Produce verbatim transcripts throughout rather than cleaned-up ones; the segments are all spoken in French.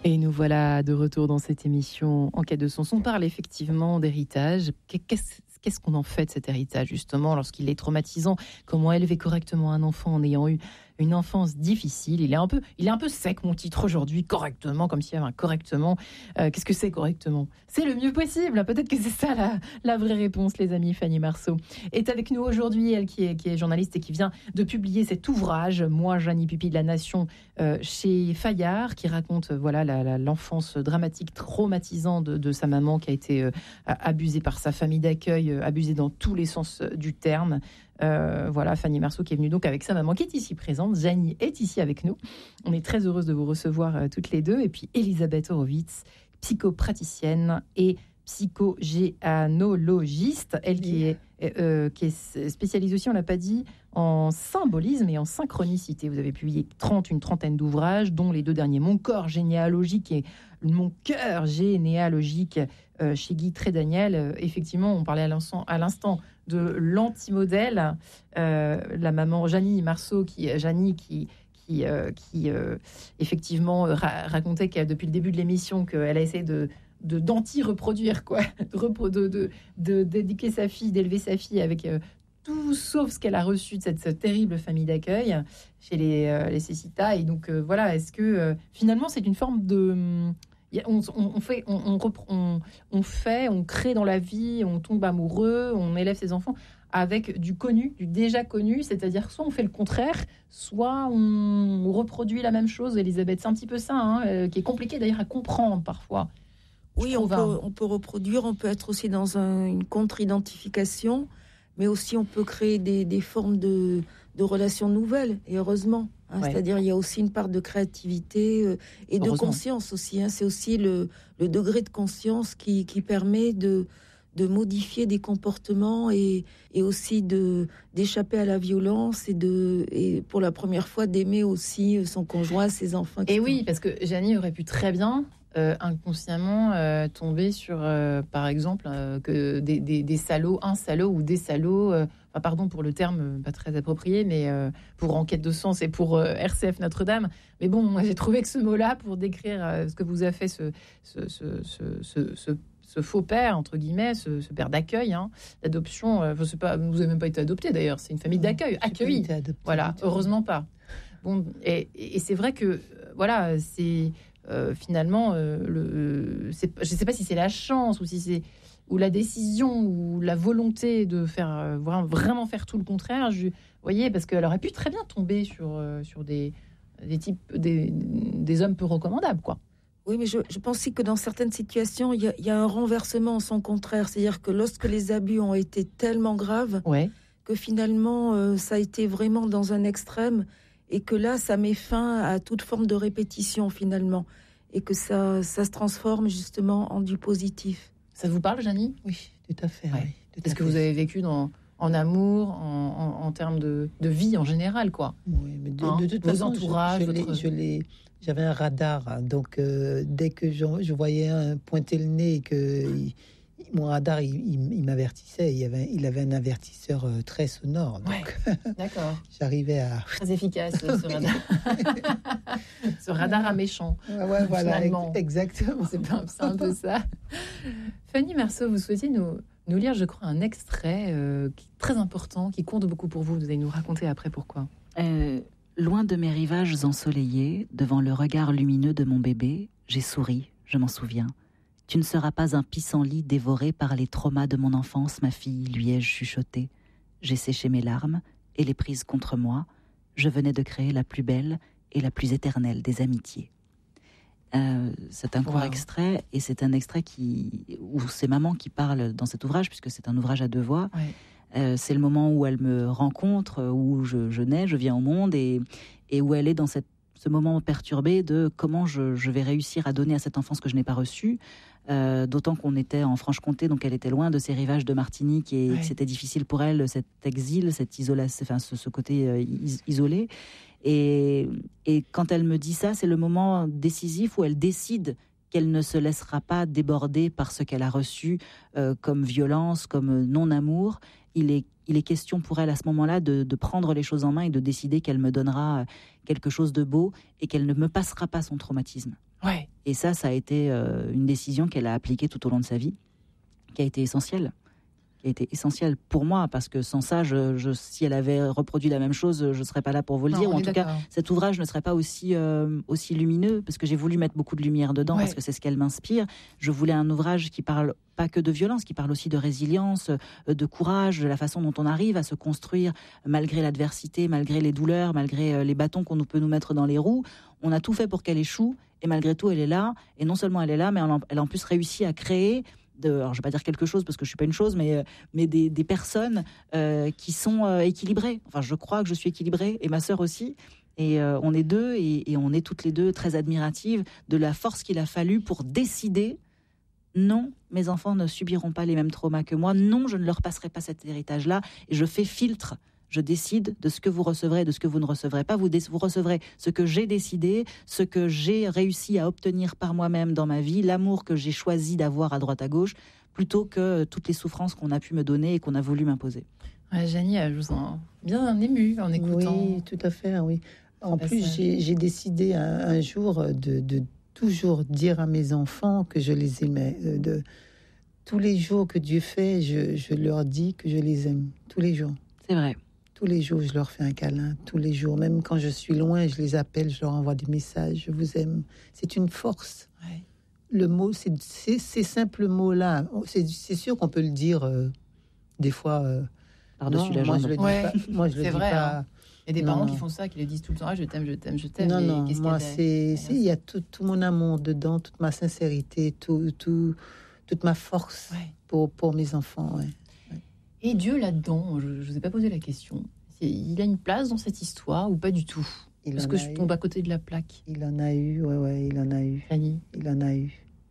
Et nous voilà de retour dans cette émission En quête de sens. On parle effectivement d'héritage. Qu'est-ce, qu'est-ce qu'on en fait de cet héritage, justement, lorsqu'il est traumatisant? Comment élever correctement un enfant en ayant eu une enfance difficile? Il est un peu, il est un peu sec, mon titre, aujourd'hui. Correctement, comme s'il y avait un correctement. Euh, qu'est-ce que c'est correctement? C'est le mieux possible. Peut-être que c'est ça la, la vraie réponse, les amis. Fanny Marceau est avec nous aujourd'hui, elle qui est, qui est journaliste et qui vient de publier cet ouvrage, Moi, Janie, pupille de la nation, euh, chez Fayard, qui raconte euh, voilà, la, la, l'enfance dramatique, traumatisante de, de sa maman qui a été euh, abusée par sa famille d'accueil, euh, abusée dans tous les sens du terme. Euh, voilà, Fanny Marceau qui est venue donc avec sa maman qui est ici présente. Janie est ici avec nous. On est très heureuse de vous recevoir euh, toutes les deux. Et puis Elisabeth Horowitz, psychopraticienne et psychogéanologiste, elle qui est, euh, qui est spécialisée aussi, on l'a pas dit, en symbolisme et en synchronicité. Vous avez publié trente, une trentaine d'ouvrages, dont les deux derniers, Mon corps généalogique et Mon cœur généalogique, euh, chez Guy Trédaniel. Euh, effectivement, on parlait à l'instant, à l'instant de l'anti-modèle, euh, la maman Janie Marceau, qui, Janie qui qui, euh, qui euh, effectivement ra- racontait qu'elle, depuis le début de l'émission, qu'elle a essayé de de d'anti-reproduire, quoi, de, repro- de, de, de d'éduquer sa fille, d'élever sa fille avec euh, tout sauf ce qu'elle a reçu de cette, cette terrible famille d'accueil chez les, euh, les Cécita. Et donc euh, voilà, est-ce que euh, finalement c'est une forme de... On, on, on, fait, on, on, on, on fait, on crée dans la vie, on tombe amoureux, on élève ses enfants avec du connu, du déjà connu, c'est-à-dire soit on fait le contraire, soit on reproduit la même chose. Elisabeth, c'est un petit peu ça, hein, euh, qui est compliqué d'ailleurs à comprendre parfois. Oui, on peut, on peut reproduire, on peut être aussi dans un, une contre-identification, mais aussi on peut créer des, des formes de, de relations nouvelles, et heureusement. Hein, ouais. C'est-à-dire il y a aussi une part de créativité euh, et de conscience aussi. Hein, c'est aussi le, le degré de conscience qui, qui permet de, de modifier des comportements et, et aussi de, d'échapper à la violence et, de, et pour la première fois d'aimer aussi son conjoint, ses enfants. Et oui, parce que Janie aurait pu très bien... Euh, inconsciemment euh, tomber sur, euh, par exemple, euh, que des, des, des salauds, un salaud ou des salauds, euh, enfin, pardon pour le terme euh, pas très approprié, mais euh, pour Enquête de sens et pour euh, R C F Notre-Dame. Mais bon, moi j'ai trouvé que ce mot-là, pour décrire euh, ce que vous a fait ce, ce, ce, ce, ce, ce, ce faux père, entre guillemets, ce, ce père d'accueil, hein, d'adoption, euh, je sais pas, vous n'avez même pas été adopté d'ailleurs, c'est une famille d'accueil, accueillie. Voilà, heureusement pas. Bon, et, et c'est vrai que, voilà, c'est... Euh, finalement, euh, le, c'est, je ne sais pas si c'est la chance ou si c'est ou la décision ou la volonté de faire euh, vraiment faire tout le contraire. Je, vous voyez, parce qu'elle aurait pu très bien tomber sur euh, sur des des types des, des hommes peu recommandables, quoi. Oui, mais je, je pense aussi que dans certaines situations, il y a, il y a un renversement en son contraire, c'est-à-dire que lorsque les abus ont été tellement graves, ouais. que finalement euh, ça a été vraiment dans un extrême. Et que là, ça met fin à toute forme de répétition, finalement. Et que ça, ça se transforme, justement, en du positif. Ça vous parle, Janie ? Oui, tout à fait. Ouais. Oui, tout Est-ce à que fait. vous avez vécu dans, en amour, en, en, en termes de, de vie en général, quoi ? Oui, mais de, hein de toute Vos façon, entourages, je, je, votre... l'ai, je l'ai, j'avais un radar. Hein, donc, euh, dès que je, je voyais un pointer le nez et que... Il, mon radar, il, il, il m'avertissait. Il, y avait, il avait un avertisseur euh, très sonore. Donc, ouais, d'accord. J'arrivais à... Très efficace, ce radar. Ce radar à méchant. Ouais, ouais, voilà, finalement. Exactement. C'est, pas, c'est un peu ça. Fanny Marceau, vous souhaitiez nous, nous lire, je crois, un extrait euh, qui est très important, qui compte beaucoup pour vous. Vous allez nous raconter après pourquoi. Euh, loin de mes rivages ensoleillés, devant le regard lumineux de mon bébé, j'ai souri, je m'en souviens. Tu ne seras pas un pissenlit dévoré par les traumas de mon enfance, ma fille, lui ai-je chuchoté. J'ai séché mes larmes et les prises contre moi. Je venais de créer la plus belle et la plus éternelle des amitiés. Euh, c'est un court wow. extrait, et c'est un extrait qui, où c'est maman qui parle dans cet ouvrage, puisque c'est un ouvrage à deux voix. Ouais. Euh, c'est le moment où elle me rencontre, où je, je nais, je viens au monde, et, et où elle est dans cette ce moment perturbé de comment je, je vais réussir à donner à cette enfance que je n'ai pas reçue, euh, d'autant qu'on était en Franche-Comté, donc elle était loin de ses rivages de Martinique et ouais. que c'était difficile pour elle, cet exil, cette isolation, enfin ce, ce côté euh, is- isolé. Et, et quand elle me dit ça, c'est le moment décisif où elle décide qu'elle ne se laissera pas déborder par ce qu'elle a reçu euh, comme violence, comme non-amour. Il est, il est question pour elle à ce moment-là de, de prendre les choses en main et de décider qu'elle me donnera quelque chose de beau et qu'elle ne me passera pas son traumatisme. Ouais. Et ça, ça a été euh, une décision qu'elle a appliquée tout au long de sa vie, qui a été essentielle. Qui a été essentielle pour moi, parce que sans ça, je, je, si elle avait reproduit la même chose, je ne serais pas là pour vous le non, dire. Ou en tout d'accord. cas, cet ouvrage ne serait pas aussi, euh, aussi lumineux, parce que j'ai voulu mettre beaucoup de lumière dedans, ouais. parce que c'est ce qu'elle m'inspire. Je voulais un ouvrage qui parle pas que de violence, qui parle aussi de résilience, de courage, de la façon dont on arrive à se construire malgré l'adversité, malgré les douleurs, malgré les bâtons qu'on peut nous mettre dans les roues. On a tout fait pour qu'elle échoue, et malgré tout, elle est là. Et non seulement elle est là, mais elle a en plus réussi à créer... De, alors je ne vais pas dire quelque chose parce que je ne suis pas une chose, mais, mais des, des personnes euh, qui sont euh, équilibrées. Enfin, je crois que je suis équilibrée, et ma sœur aussi. Et euh, on est deux, et, et on est toutes les deux très admiratives de la force qu'il a fallu pour décider, non, mes enfants ne subiront pas les mêmes traumas que moi, non, je ne leur passerai pas cet héritage-là, et je fais filtre. Je décide de ce que vous recevrez et de ce que vous ne recevrez pas. Vous, dé- vous recevrez ce que j'ai décidé, ce que j'ai réussi à obtenir par moi-même dans ma vie, l'amour que j'ai choisi d'avoir à droite à gauche, plutôt que toutes les souffrances qu'on a pu me donner et qu'on a voulu m'imposer. Ouais, Janie, je vous sens bien émue en écoutant. Oui, tout à fait, oui. En plus, j'ai, j'ai décidé un, un jour de, de toujours dire à mes enfants que je les aimais. De, tous les jours que Dieu fait, je, je leur dis que je les aime. Tous les jours. C'est vrai. Tous les jours, je leur fais un câlin. Tous les jours, même quand je suis loin, je les appelle, je leur envoie des messages. Je vous aime. C'est une force. Ouais. Le mot, c'est, c'est ces simples mots-là. C'est, c'est sûr qu'on peut le dire euh, des fois euh, par-dessus non, la moi, jambe. Je le dis Ouais. pas. Moi, je le C'est dis vrai, pas. Hein. Il y a des non. parents qui font ça, qui le disent tout le temps. Ah, je t'aime, je t'aime, je t'aime. Non, mais non. qu'est-ce Moi, qu'il y a c'est, c'est, il y a tout, tout mon amour dedans, toute ma sincérité, tout, tout, toute ma force ouais. pour, pour mes enfants. Ouais. Ouais. Et Dieu là-dedans, je ne vous ai pas posé la question. Il a une place dans cette histoire ou pas du tout? Il Est-ce que je tombe eu. à côté de la plaque? Il en a eu, ouais, ouais, il en a eu. Fanny, il en a eu.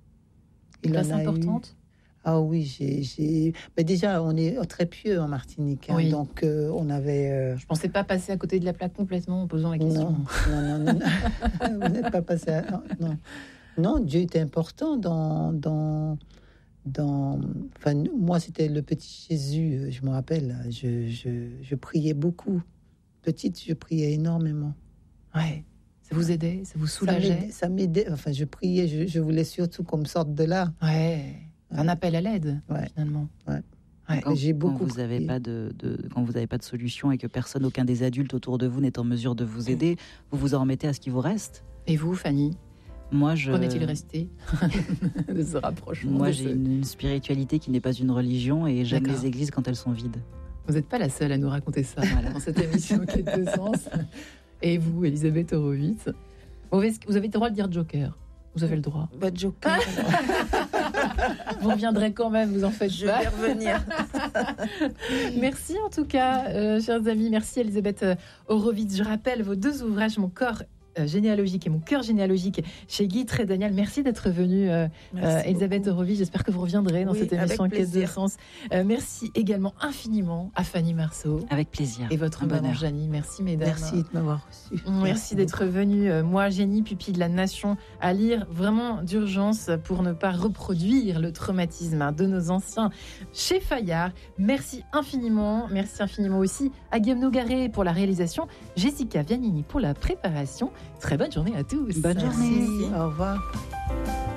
Il une place en a importante eu. Ah oui, j'ai, j'ai... Mais déjà, on est très pieux en Martinique, hein, oui. donc euh, on avait. Euh... Je pensais pas passer à côté de la plaque complètement en posant la question. Non, non, non, non. Vous n'êtes pas passé. À... Non, non, non, Dieu était important dans, dans, dans. Enfin, moi, c'était le petit Jésus. Je me rappelle. Je, je, je priais beaucoup. Petite, je priais énormément. Ouais. Ça vous aidait, ça vous soulageait. Ça m'aidait. Ça m'aidait. Enfin, je priais. Je, je voulais surtout qu'on me sorte de là. Ouais. Un appel à l'aide, ouais. finalement. Ouais. Ouais. Quand, J'ai beaucoup quand vous n'avez pas de, de quand vous n'avez pas de solution et que personne, aucun des adultes autour de vous n'est en mesure de vous aider, vous vous en remettez à ce qui vous reste. Et vous, Fanny? Moi, je. Qu'en est-il resté de ce rapprochement? Moi, de j'ai ce... une, une spiritualité qui n'est pas une religion et j'aime D'accord. les églises quand elles sont vides. Vous n'êtes pas la seule à nous raconter ça voilà. dans cette émission Quête de sens. Et vous, Elisabeth Horowitz, vous avez, vous avez le droit de dire Joker. Vous avez le droit. Bah, Joker. Vous reviendrez quand même, vous en faites Je pas. vais revenir. Merci en tout cas, euh, chers amis. Merci Elisabeth Horowitz. Je rappelle vos deux ouvrages, Mon corps euh, généalogique et Mon cœur généalogique, chez Guy Trédaniel. merci d'être venue, euh, euh, Elisabeth Horowitz. J'espère que vous reviendrez dans oui, cette émission Quête de sens. Euh, merci également infiniment à Fanny Marceau. Avec plaisir. Et votre maman Janie. Merci mesdames. Merci de m'avoir reçue. Merci, merci d'être venue. Euh, moi, Jenny, pupille de la nation, à lire vraiment d'urgence pour ne pas reproduire le traumatisme hein, de nos anciens chez Fayard. Merci infiniment. Merci infiniment aussi à Guillaume Nogaret pour la réalisation, Jessica Vianini pour la préparation. Très bonne journée à tous. Bonne journée. Merci. Au revoir.